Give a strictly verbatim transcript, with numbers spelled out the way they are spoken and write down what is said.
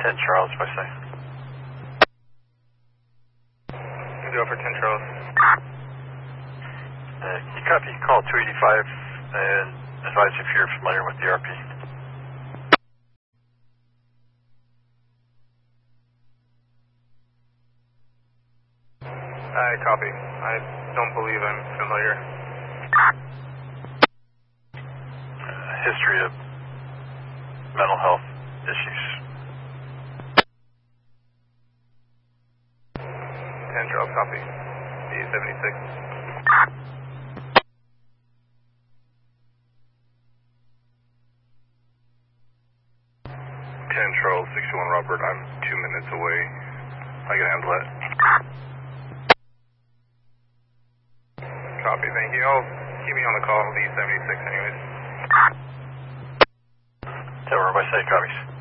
ten Charles, by say. Go for ten Charles. Uh, you copy, call two eighty-five and advise if you're familiar with the R P. I copy. I don't believe I'm familiar. Uh, history of mental health issues. ten Charles, copy. D seventy-six. ten Charles, sixty-one Robert, I'm two minutes away. I can handle that. Copy, thank you. I'll keep me on the call, D seventy-six anyways. Tell her by say, copies.